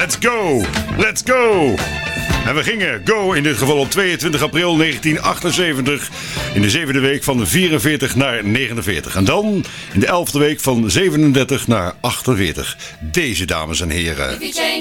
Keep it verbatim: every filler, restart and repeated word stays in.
Let's go, let's go. En we gingen go in dit geval op tweeëntwintig april negentien achtenzeventig. In de zevende week van vierenveertig naar negenenveertig. En dan in de elfde week van zevenendertig naar achtenveertig. Deze dames en heren.